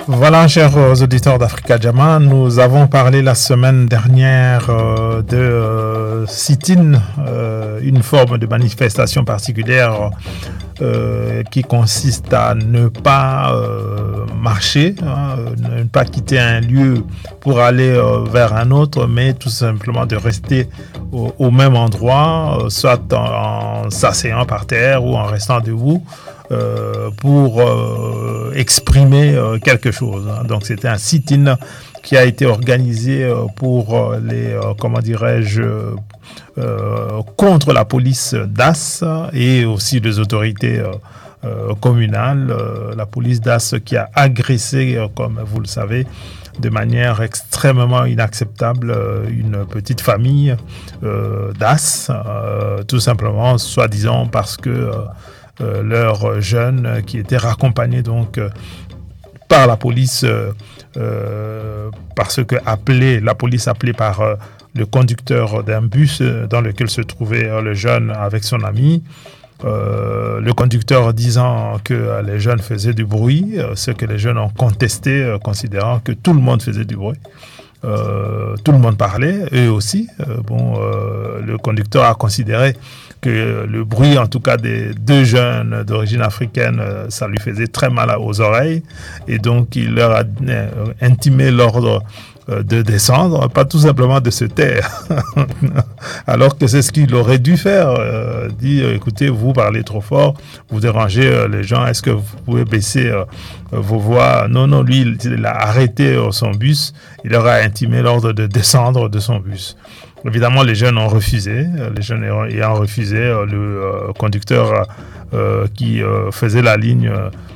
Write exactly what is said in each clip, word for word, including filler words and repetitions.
Voilà, chers auditeurs d'Africa Jama, nous avons parlé la semaine dernière euh, de euh, sit-in, euh, une forme de manifestation particulière euh, qui consiste à ne pas euh, marcher, hein, ne pas quitter un lieu pour aller euh, vers un autre, mais tout simplement de rester au, au même endroit, euh, soit en, en s'asseyant par terre ou en restant debout. Euh, pour euh, exprimer euh, quelque chose. Donc c'était un sit-in qui a été organisé euh, pour euh, les, euh, comment dirais-je, euh, contre la police d'As et aussi les autorités euh, euh, communales. Euh, la police d'As qui a agressé, euh, comme vous le savez, de manière extrêmement inacceptable euh, une petite famille euh, d'As, euh, tout simplement, soi-disant parce que euh, Euh, leur jeune qui était raccompagné donc euh, par la police euh, euh, parce que appelé, la police appelée par euh, le conducteur d'un bus dans lequel se trouvait euh, le jeune avec son ami. Euh, le conducteur disant que euh, les jeunes faisaient du bruit, euh, ce que les jeunes ont contesté, euh, considérant que tout le monde faisait du bruit. Euh, tout le monde parlait, eux aussi. Euh, bon, euh, le conducteur a considéré que le bruit, en tout cas des deux jeunes d'origine africaine, euh, ça lui faisait très mal aux oreilles. Et donc, il leur a euh, intimé l'ordre euh, de descendre, pas tout simplement de se taire. Alors que c'est ce qu'il aurait dû faire. Euh, dire, écoutez, vous parlez trop fort, vous dérangez euh, les gens, est-ce que vous pouvez baisser euh, vos voix? Non, non, lui, il, il a arrêté euh, son bus, il leur a intimé l'ordre de descendre de son bus. Évidemment, les jeunes ont refusé. Les jeunes ayant refusé, le euh, conducteur euh, qui euh, faisait la ligne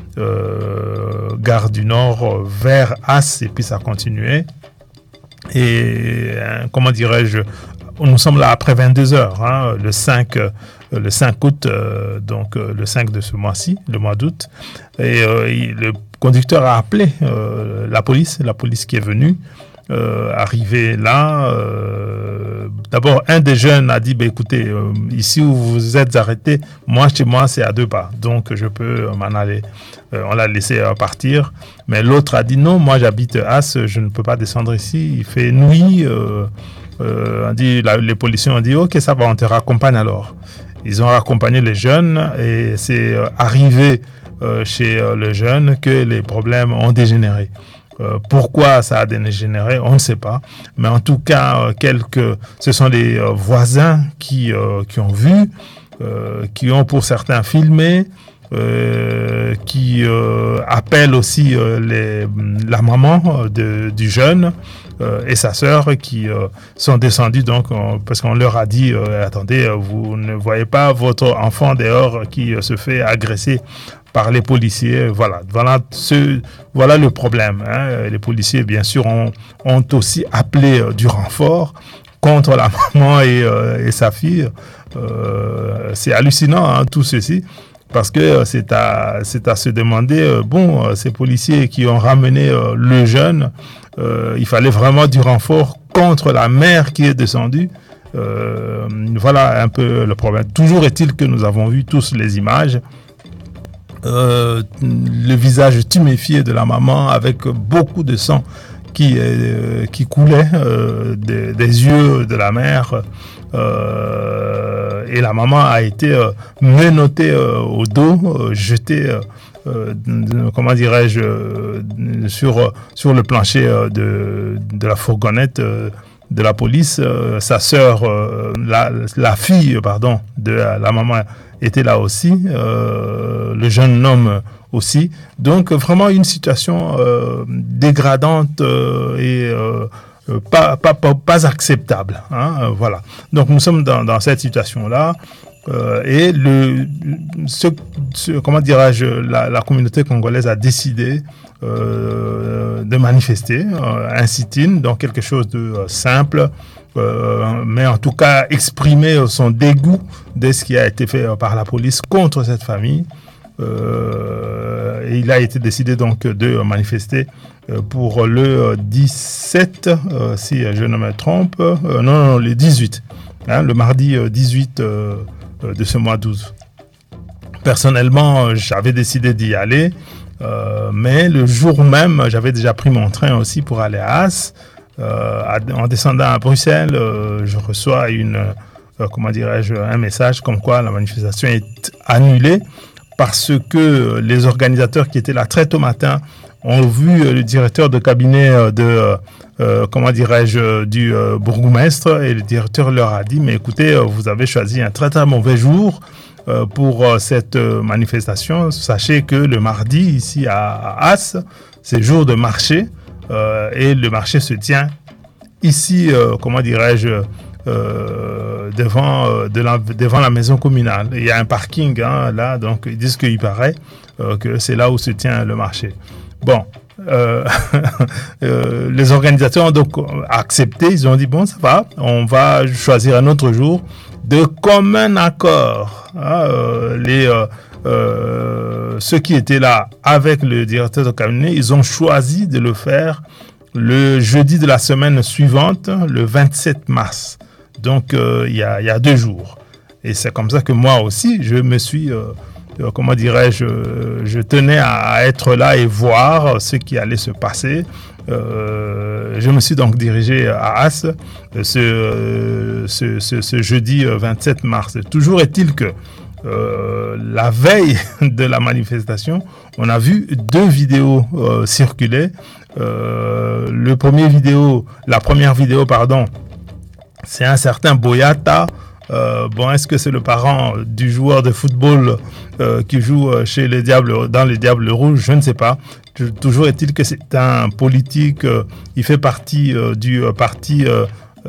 euh, Gare du Nord vers As, et puis ça continuait. Et euh, comment dirais-je, nous sommes là après vingt-deux heures, hein, le cinq, euh, le cinq août, euh, donc euh, le cinq de ce mois-ci, le mois d'août. Et euh, il, le conducteur a appelé euh, la police, la police qui est venue. Euh, arrivé là, euh, d'abord un des jeunes a dit bah, écoutez, euh, ici où vous êtes arrêté, moi chez moi c'est à deux pas, donc je peux euh, m'en aller. Euh, on l'a laissé euh, partir, mais l'autre a dit non, moi j'habite As, je ne peux pas descendre ici, il fait nuit. Euh, euh, on dit, la, les policiers ont dit ok, ça va, on te raccompagne alors. Ils ont raccompagné les jeunes et c'est euh, arrivé euh, chez euh, le jeune que les problèmes ont dégénéré. Euh, pourquoi ça a dégénéré, on ne sait pas. Mais en tout cas, euh, quelques, ce sont des euh, voisins qui, euh, qui ont vu, euh, qui ont pour certains filmé, euh, qui euh, appellent aussi euh, les, la maman de, du jeune euh, et sa sœur qui euh, sont descendus donc, euh, parce qu'on leur a dit euh, attendez, vous ne voyez pas votre enfant dehors qui euh, se fait agresser par les policiers. Voilà, voilà, ce, voilà le problème. Hein. Les policiers, bien sûr, ont, ont aussi appelé euh, du renfort contre la maman et, euh, et sa fille. Euh, c'est hallucinant, hein, tout ceci, parce que euh, c'est, à, c'est à se demander, euh, bon, euh, ces policiers qui ont ramené euh, le jeune, euh, il fallait vraiment du renfort contre la mère qui est descendue. Euh, voilà un peu le problème. Toujours est-il que nous avons vu tous les images. Euh, le visage tuméfié de la maman avec beaucoup de sang qui, euh, qui coulait euh, des, des yeux de la mère euh, et la maman a été euh, menottée euh, au dos, euh, jetée euh, euh, comment dirais-je euh, sur, sur le plancher euh, de, de la fourgonnette euh, de la police. Euh, sa sœur, euh, la, la fille pardon, de la, la maman était là aussi, euh, le jeune homme aussi. Donc vraiment une situation euh, dégradante euh, et euh, pas, pas, pas, pas acceptable. Hein, voilà. Donc nous sommes dans, dans cette situation-là. Euh, et le, ce, ce, comment dirais-je, la, la communauté congolaise a décidé euh, de manifester euh, un sit-in, donc quelque chose de euh, simple, euh, mais en tout cas exprimer son dégoût de ce qui a été fait euh, par la police contre cette famille. Euh, et il a été décidé donc de manifester euh, pour le dix-sept, euh, si je ne me trompe, euh, non, non, le dix-huit, hein, le mardi dix-huit euh, de ce mois d'août. Personnellement, j'avais décidé d'y aller. Euh, mais le jour même, j'avais déjà pris mon train aussi pour aller à As. Euh, en descendant à Bruxelles, euh, je reçois une, euh, comment dirais-je, un message comme quoi la manifestation est annulée parce que les organisateurs qui étaient là très tôt matin ont vu le directeur de cabinet de, euh, comment dirais-je, du euh, bourgmestre, et le directeur leur a dit, mais écoutez, vous avez choisi un très très mauvais jour euh, pour euh, cette euh, manifestation. Sachez que le mardi, ici à, à As, c'est jour de marché, euh, et le marché se tient ici, euh, comment dirais-je, euh, devant, euh, de la, devant la maison communale. Il y a un parking hein, là, donc ils disent qu'il paraît euh, que c'est là où se tient le marché. Bon, euh, euh, les organisateurs ont donc accepté, ils ont dit bon ça va, on va choisir un autre jour de commun accord. Hein, euh, les, euh, euh, ceux qui étaient là avec le directeur de cabinet, ils ont choisi de le faire le jeudi de la semaine suivante, le vingt-sept mars. Donc euh, il y a, il y a deux jours. Et c'est comme ça que moi aussi, je me suis... Euh, comment dirais-je, je tenais à être là et voir ce qui allait se passer. Euh, je me suis donc dirigé à As ce, ce, ce, ce jeudi vingt-sept mars. Toujours est-il que euh, la veille de la manifestation, on a vu deux vidéos euh, circuler. Euh, le premier vidéo, la première vidéo, pardon, c'est un certain Boyata. Euh, bon, est-ce que c'est le parent du joueur de football euh, qui joue chez les Diables, dans les Diables Rouges? Je ne sais pas. Toujours est-il que c'est un politique. Euh, il fait partie euh, du euh, parti euh,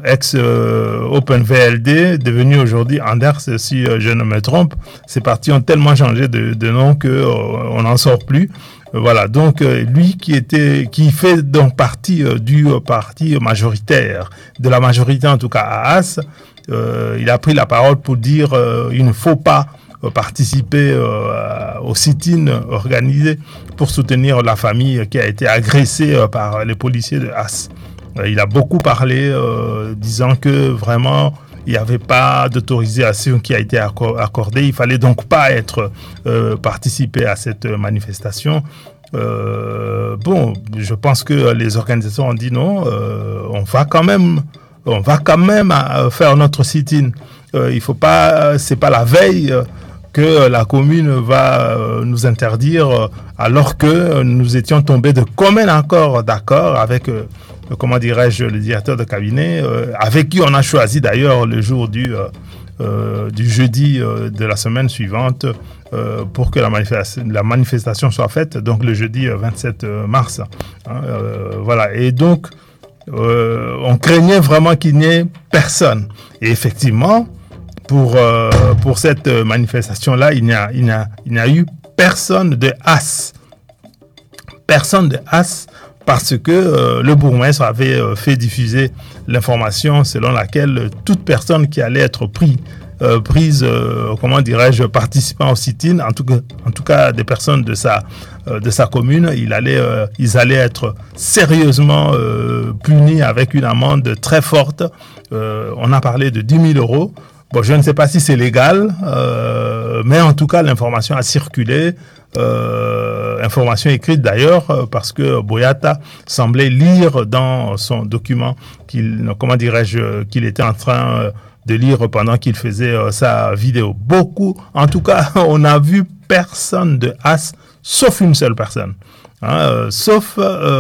ex-Open V L D, devenu aujourd'hui Anders, si euh, je ne me trompe. Ces partis ont tellement changé de, de nom qu'on euh, n'en sort plus. Voilà, donc euh, lui qui était, qui fait donc partie euh, du euh, parti majoritaire, de la majorité en tout cas à As, euh, il a pris la parole pour dire euh, il ne faut pas euh, participer euh, au sit-in organisé pour soutenir la famille qui a été agressée euh, par les policiers de As. Euh, il a beaucoup parlé, euh, disant que vraiment il n'y avait pas d'autorisation qui a été accordée. Il fallait donc pas être euh, participer à cette manifestation. Euh, bon, je pense que les organisateurs ont dit non, euh, on va quand même, on va quand même faire notre sit-in. Euh, il faut pas, c'est pas la veille que la commune va nous interdire, alors que nous étions tombés de commun accord, d'accord, avec euh, comment dirais-je, le directeur de cabinet, euh, avec qui on a choisi d'ailleurs le jour du, euh, euh, du jeudi euh, de la semaine suivante euh, pour que la, manifesta- la manifestation soit faite, donc le jeudi euh, vingt-sept mars. Hein, euh, voilà, et donc euh, on craignait vraiment qu'il n'y ait personne. Et effectivement, pour, euh, pour cette manifestation-là, il n'y a, il n'y a, il n'y a eu personne de As. Personne de As. Parce que euh, le bourgmestre avait euh, fait diffuser l'information selon laquelle euh, toute personne qui allait être pris, euh, prise, euh, comment dirais-je, participant au sit-in, en tout cas, en tout cas des personnes de sa, euh, de sa commune, il allait, euh, ils allaient être sérieusement euh, punis avec une amende très forte. Euh, on a parlé de dix mille euros. Bon, je ne sais pas si c'est légal, euh, mais en tout cas, l'information a circulé. Euh, information écrite d'ailleurs, parce que Boyata semblait lire dans son document qu'il, comment dirais-je, qu'il était en train de lire pendant qu'il faisait euh, sa vidéo. Beaucoup, en tout cas, on n'a vu personne de As, sauf une seule personne. Hein, euh, sauf,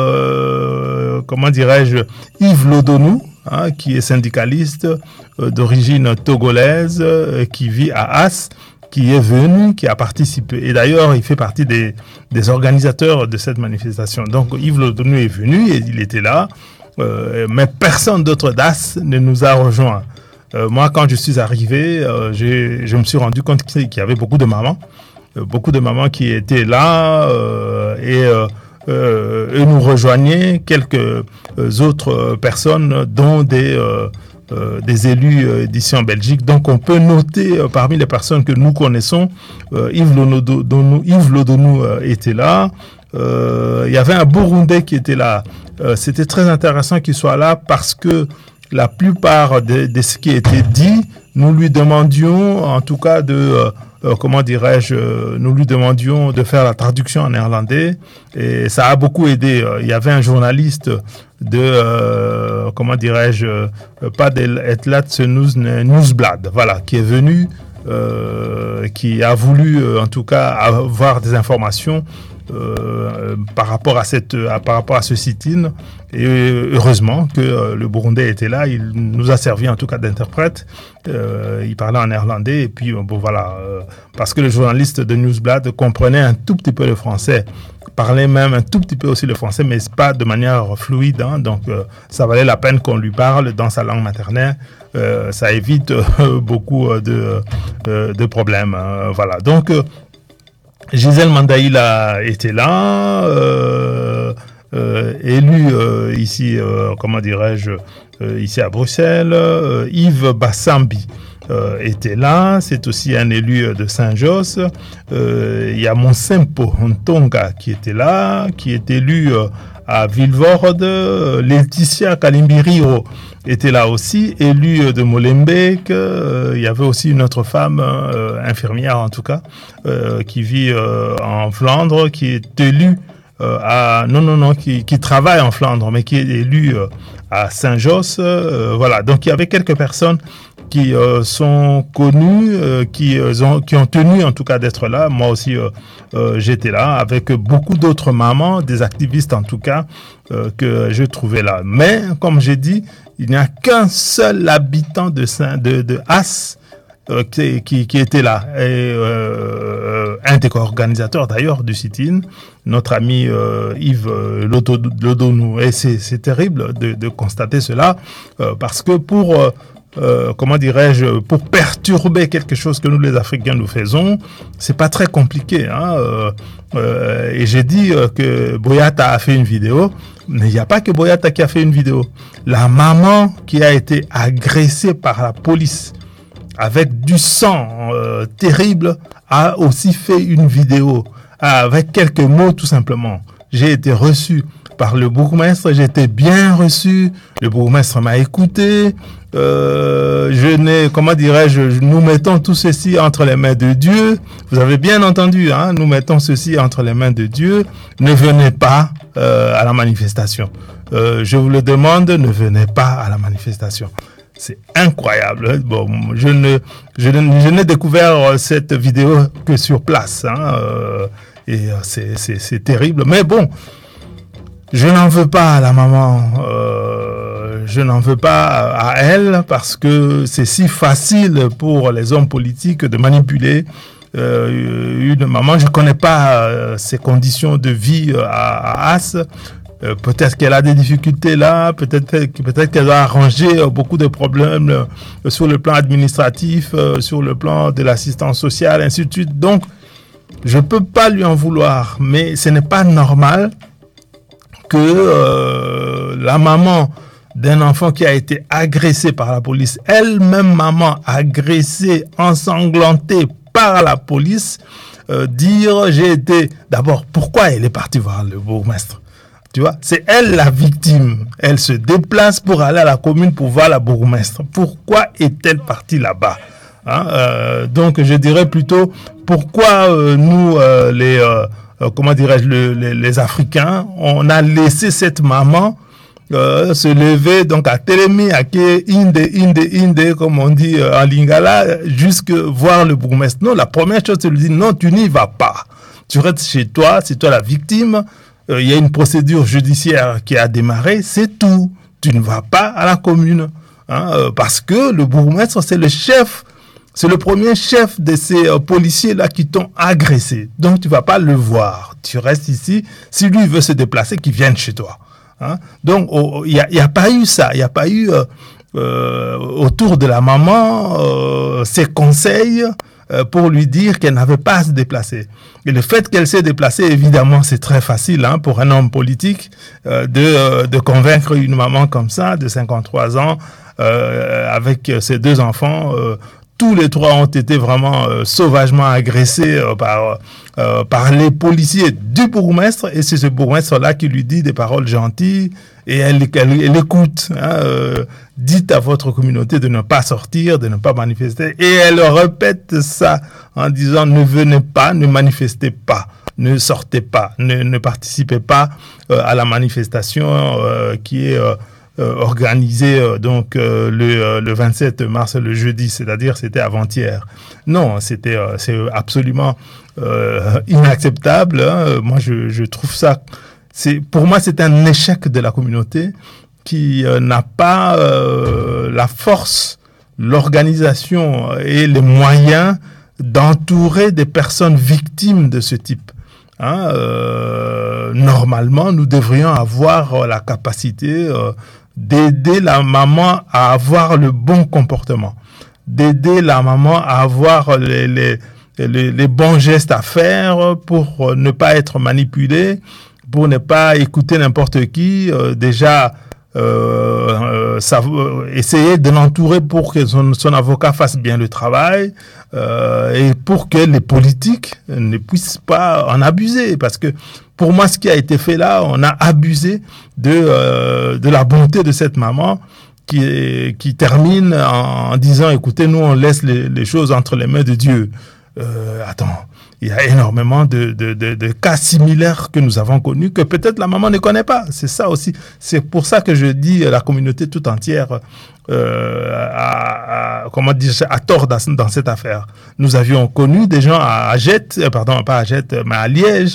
euh, comment dirais-je, Yves Lodonou, hein, qui est syndicaliste euh, d'origine togolaise, euh, qui vit à As, qui est venu, qui a participé. Et d'ailleurs, il fait partie des, des organisateurs de cette manifestation. Donc, Yves Lodonou est venu et il était là, euh, mais personne d'autre d'As ne nous a rejoints. Euh, moi, quand je suis arrivé, euh, j'ai, je me suis rendu compte qu'il y avait beaucoup de mamans, euh, beaucoup de mamans qui étaient là euh, et, euh, euh, et nous rejoignaient quelques euh, autres personnes, dont des... Euh, Euh, des élus euh, d'ici en Belgique. Donc on peut noter euh, parmi les personnes que nous connaissons, euh, Yves Lodonou, Yves Lodonou euh, était là. Euh, il y avait un Burundais qui était là. Euh, c'était très intéressant qu'il soit là parce que la plupart de, de ce qui était dit, nous lui demandions en tout cas de, euh, comment dirais-je, euh, nous lui demandions de faire la traduction en néerlandais et ça a beaucoup aidé. Il y avait un journaliste de, euh, comment dirais-je, euh, pas d'Et Laatste Nieuwsblad, voilà, qui est venu, euh, qui a voulu euh, en tout cas avoir des informations Euh, par rapport à cette, à, par rapport à ce sit-in, et heureusement que euh, le Burundais était là, il nous a servi en tout cas d'interprète. Euh, il parlait en néerlandais et puis bon voilà, euh, parce que le journaliste de Nieuwsblad comprenait un tout petit peu le français, parlait même un tout petit peu aussi le français, mais pas de manière fluide, hein, donc euh, ça valait la peine qu'on lui parle dans sa langue maternelle. Euh, ça évite euh, beaucoup de, euh, de problèmes. Hein, voilà, donc. Euh, Gisèle Mandaïla était là, euh, euh, élu euh, ici, euh, comment dirais-je, euh, ici à Bruxelles. Euh, Yves Bassambi euh, était là, c'est aussi un élu de Saint-Josse. Euh, il y a Monsempo Ntonga qui était là, qui est élu euh, à Vilvoorde. Laetitia Kalimbirio était là aussi, élue de Molenbeek. Euh, il y avait aussi une autre femme, euh, infirmière en tout cas, euh, qui vit euh, en Flandre, qui est élue euh, à... Non, non, non, qui, qui travaille en Flandre, mais qui est élue euh, à Saint-Josse. Euh, voilà, donc il y avait quelques personnes qui euh, sont connues, euh, qui, euh, ont, qui ont tenu en tout cas d'être là. Moi aussi, euh, euh, j'étais là avec beaucoup d'autres mamans, des activistes en tout cas, euh, que je trouvais là. Mais, comme j'ai dit, il n'y a qu'un seul habitant de, Saint, de, de As euh, qui, qui, qui était là. Et euh, un des organisateurs d'ailleurs du sit-in, notre ami euh, Yves Lodonou. Et c'est, c'est terrible de, de constater cela, euh, parce que pour... Euh, Euh, comment dirais-je, pour perturber quelque chose que nous les Africains nous faisons, c'est pas très compliqué, hein. Euh, euh, et j'ai dit euh, que Boyata a fait une vidéo, mais il n'y a pas que Boyata qui a fait une vidéo. La maman qui a été agressée par la police avec du sang euh, terrible a aussi fait une vidéo avec quelques mots tout simplement. J'ai été reçu par le bourgmestre, j'ai été bien reçu, le bourgmestre m'a écouté, euh, je n'ai, comment dirais-je, nous mettons tout ceci entre les mains de Dieu, vous avez bien entendu, hein, nous mettons ceci entre les mains de Dieu, ne venez pas euh, à la manifestation, euh, je vous le demande, ne venez pas à la manifestation. C'est incroyable. Bon, je ne, je ne, je n'ai découvert cette vidéo que sur place, hein, euh, et c'est, c'est, c'est terrible, mais bon, je n'en veux pas à la maman, euh, je n'en veux pas à elle parce que c'est si facile pour les hommes politiques de manipuler euh, une maman. Je ne connais pas euh, ses conditions de vie à, à As. Euh, peut-être qu'elle a des difficultés là, peut-être, peut-être qu'elle a arrangé beaucoup de problèmes euh, sur le plan administratif, euh, sur le plan de l'assistance sociale, ainsi de suite. Donc, je ne peux pas lui en vouloir, mais ce n'est pas normal que euh, la maman d'un enfant qui a été agressé par la police, elle-même maman agressée, ensanglantée par la police, euh, dire j'ai été... D'abord, pourquoi elle est partie voir le bourgmestre? Tu vois, c'est elle la victime. Elle se déplace pour aller à la commune pour voir la bourgmestre. Pourquoi est-elle partie là-bas? Hein, euh, donc, je dirais plutôt, pourquoi euh, nous, euh, les... Euh, Euh, comment dirais-je, le, les, les Africains, on a laissé cette maman euh, se lever donc à Télémi, à Inde, Inde, Inde, comme on dit euh, en lingala, jusque voir le bourgmestre. Non, la première chose, c'est de lui dire non, tu n'y vas pas. Tu restes chez toi, c'est toi la victime. Il euh, y a une procédure judiciaire qui a démarré, c'est tout. Tu ne vas pas à la commune, hein, euh, parce que le bourgmestre, c'est le chef. C'est le premier chef de ces euh, policiers-là qui t'ont agressé. Donc, tu ne vas pas le voir. Tu restes ici. Si lui veut se déplacer, qu'il vienne chez toi. Hein? Donc, il oh, n'y a, y a pas eu ça. Il n'y a pas eu euh, euh, autour de la maman euh, ses conseils euh, pour lui dire qu'elle n'avait pas à se déplacer. Et le fait qu'elle s'est déplacée, évidemment, c'est très facile hein, pour un homme politique euh, de, euh, de convaincre une maman comme ça, de cinquante-trois ans, euh, avec ses deux enfants, euh, tous les trois ont été vraiment euh, sauvagement agressés euh, par, euh, par les policiers du bourgmestre. Et c'est ce bourgmestre-là qui lui dit des paroles gentilles et elle, elle, elle écoute. Hein, euh, dites à votre communauté de ne pas sortir, de ne pas manifester. Et elle répète ça en disant ne venez pas, ne manifestez pas. Ne sortez pas, ne, ne participez pas euh, à la manifestation euh, qui est euh, euh, organisée euh, donc euh, le, euh, le vingt-sept mars, le jeudi, c'est-à-dire c'était avant-hier. Non, c'était euh, c'est absolument euh, inacceptable. Hein. Moi, je, je trouve ça. C'est pour moi, c'est un échec de la communauté qui euh, n'a pas euh, la force, l'organisation et les moyens d'entourer des personnes victimes de ce type. Hein, euh, normalement, nous devrions avoir euh, la capacité euh, d'aider la maman à avoir le bon comportement, d'aider la maman à avoir les, les, les, les bons gestes à faire pour ne pas être manipulée, pour ne pas écouter n'importe qui. Euh, déjà, Euh, euh, ça, euh, essayer de l'entourer pour que son, son avocat fasse bien le travail euh, et pour que les politiques ne puissent pas en abuser. Parce que pour moi, ce qui a été fait là, on a abusé de, euh, de la bonté de cette maman qui, est, qui termine en, en disant, écoutez, nous, on laisse les, les choses entre les mains de Dieu. Euh, attends. Il y a énormément de, de, de, de cas similaires que nous avons connus que peut-être la maman ne connaît pas. C'est ça aussi. C'est pour ça que je dis la communauté tout entière euh, a, a, comment dire, a tort dans, dans cette affaire. Nous avions connu des gens à Agette, pardon, pas à Agette, mais à Liège,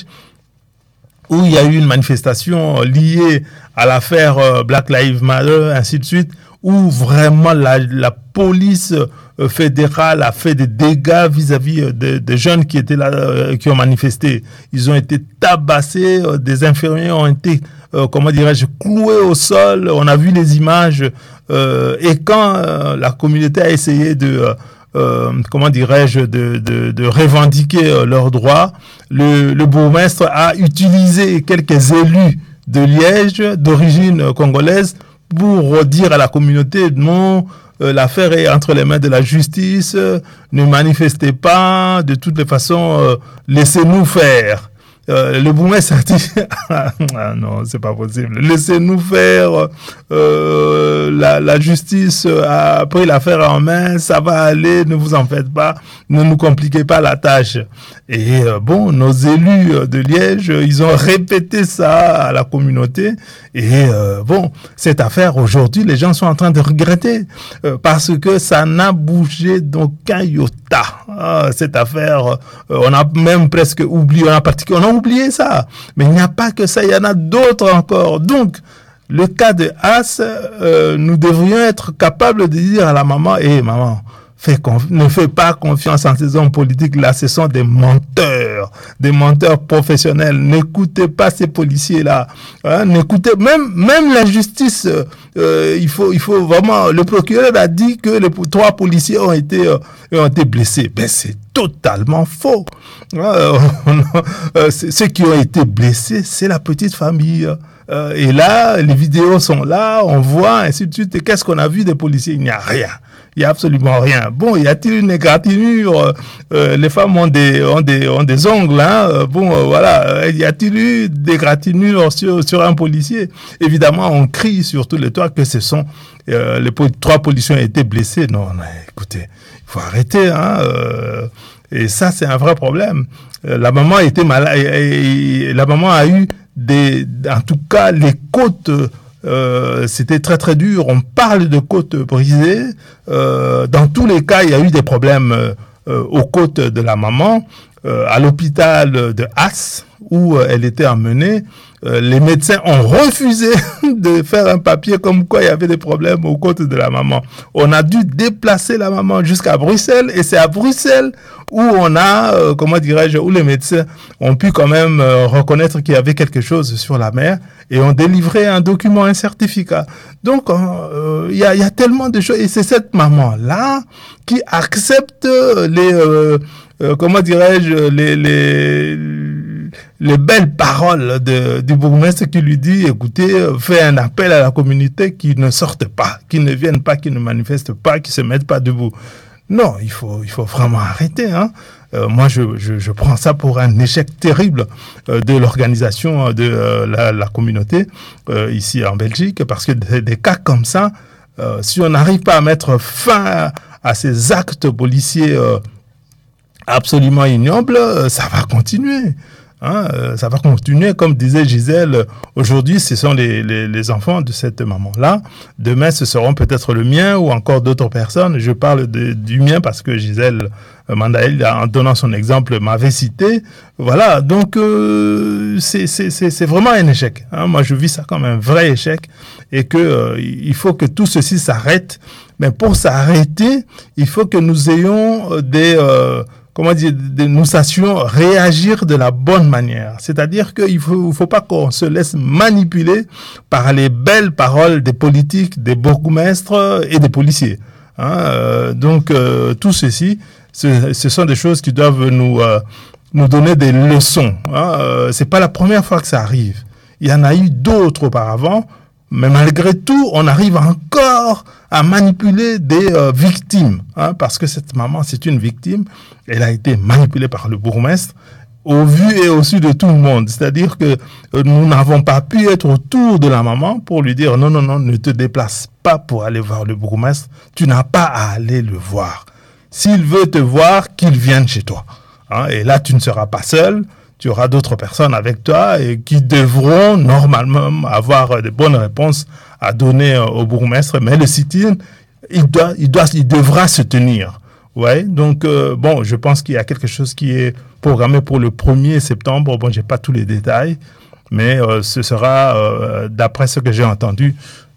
où il y a eu une manifestation liée à l'affaire Black Lives Matter, ainsi de suite, où vraiment la, la police fédérale a fait des dégâts vis-à-vis des de jeunes qui étaient là, euh, qui ont manifesté. Ils ont été tabassés, euh, des infirmiers ont été, euh, comment dirais-je, cloués au sol. On a vu les images. Euh, et quand euh, la communauté a essayé de, euh, comment dirais-je, de, de, de revendiquer euh, leurs droits, le, le bourgmestre a utilisé quelques élus de Liège, d'origine congolaise, pour dire à la communauté non. Euh, l'affaire est entre les mains de la justice, euh, ne manifestez pas, de toutes les façons, euh, laissez-nous faire. Euh, le bourgmestre a dit, ah non, c'est pas possible, laissez-nous faire, euh, la, la justice a pris l'affaire en main, ça va aller, ne vous en faites pas, ne nous compliquez pas la tâche. Et euh, bon, nos élus de Liège, ils ont répété ça à la communauté, et euh, bon, cette affaire, aujourd'hui, les gens sont en train de regretter, euh, parce que ça n'a bougé d'aucun iota. Ah, cette affaire, euh, on a même presque oublié, on a particulièrement oublié ça. Mais il n'y a pas que ça, il y en a d'autres encore. Donc, le cas de As, euh, nous devrions être capables de dire à la maman, hé, hey, maman, fais conf- ne fais pas confiance en ces hommes politiques là, ce sont des menteurs, des menteurs professionnels. N'écoutez pas ces policiers-là. Hein, n'écoutez, même, même la justice, euh, il faut, il faut vraiment, le procureur a dit que les trois policiers ont été, euh, ont été blessés. Ben, c'est totalement faux. Euh, euh, ceux qui ont été blessés, c'est la petite famille. Euh, et là, les vidéos sont là, on voit, ainsi de suite. Et qu'est-ce qu'on a vu des policiers? Il n'y a rien. Il n'y a absolument rien. Bon, y a-t-il une égratignure? euh, Les femmes ont des, ont des, ont des ongles, hein. Bon, euh, voilà. Y a-t-il eu des égratignures sur, sur un policier? Évidemment, on crie sur tous les toits que ce sont, euh, les trois policiers ont été blessés. Non, non, écoutez, il faut arrêter, hein. Euh, et ça, c'est un vrai problème. Euh, la maman était malade, et, et la maman a eu des, en tout cas, les côtes, Euh, c'était très très dur. On parle de côtes brisées. Euh, dans tous les cas, il y a eu des problèmes euh, aux côtes de la maman. Euh, à l'hôpital de As, où euh, elle était emmenée, euh, les médecins ont refusé de faire un papier comme quoi il y avait des problèmes aux côtes de la maman. On a dû déplacer la maman jusqu'à Bruxelles, et c'est à Bruxelles où on a, euh, comment dirais-je, où les médecins ont pu quand même euh, reconnaître qu'il y avait quelque chose sur la mère, et ont délivré un document, un certificat. Donc, il euh, y, a, y a tellement de choses, et c'est cette maman-là qui accepte les... Euh, Euh, comment dirais-je, les, les, les belles paroles de, du bourgmestre qui lui dit, écoutez, fais un appel à la communauté qui ne sorte pas, qui ne viennent pas, qui ne manifestent pas, qui se mettent pas debout. Non, il faut, il faut vraiment arrêter. Hein. Euh, moi, je, je, je prends ça pour un échec terrible euh, de l'organisation de euh, la, la communauté euh, ici en Belgique, parce que des, des cas comme ça, euh, si on n'arrive pas à mettre fin à, à ces actes policiers euh, absolument ignobles, euh, ça va continuer. Hein, euh, ça va continuer, comme disait Gisèle, aujourd'hui ce sont les, les, les enfants de cette maman-là, demain ce seront peut-être le mien ou encore d'autres personnes. Je parle de, du mien parce que Gisèle euh, Mandaël, en donnant son exemple, m'avait cité. Voilà, donc euh, c'est, c'est, c'est, c'est vraiment un échec. Hein. Moi je vis ça comme un vrai échec et que euh, il faut que tout ceci s'arrête. Mais pour s'arrêter, il faut que nous ayons des... Euh, comment dire, nous sachions réagir de la bonne manière. C'est-à-dire qu'il faut, faut pas qu'on se laisse manipuler par les belles paroles des politiques, des bourgmestres et des policiers. Hein, euh, donc, euh, tout ceci, ce, ce sont des choses qui doivent nous, euh, nous donner des leçons. Hein. Euh, c'est pas la première fois que ça arrive. Il y en a eu d'autres auparavant. Mais malgré tout, on arrive encore à manipuler des euh, victimes, hein, parce que cette maman, c'est une victime. Elle a été manipulée par le bourgmestre au vu et au su de tout le monde. C'est-à-dire que euh, nous n'avons pas pu être autour de la maman pour lui dire non, non, non, ne te déplace pas pour aller voir le bourgmestre. Tu n'as pas à aller le voir. S'il veut te voir, qu'il vienne chez toi. Hein, et là, tu ne seras pas seul. Tu auras d'autres personnes avec toi et qui devront normalement avoir de bonnes réponses à donner au bourgmestre. Mais le sit-in, il doit, il doit, il devra se tenir. Ouais. Donc, euh, bon, je pense qu'il y a quelque chose qui est programmé pour le premier septembre. Bon, j'ai pas tous les détails, mais euh, ce sera, euh, d'après ce que j'ai entendu,